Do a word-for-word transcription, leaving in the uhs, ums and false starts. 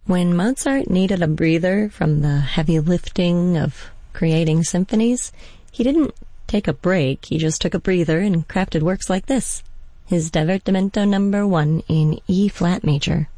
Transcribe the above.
When Mozart needed a breather from the heavy lifting of creating symphonies, he didn't take a break, he just took a breather and crafted works like this, his Divertimento number one in E-flat major.